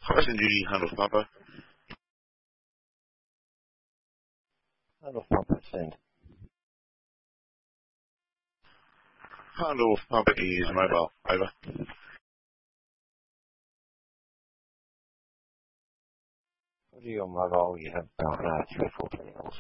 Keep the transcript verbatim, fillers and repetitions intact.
Carson Judy, Handel's Papa. Handle Papa, send. Handle Papa is mobile. Over. What are your mobile? You have about uh, three or four channels.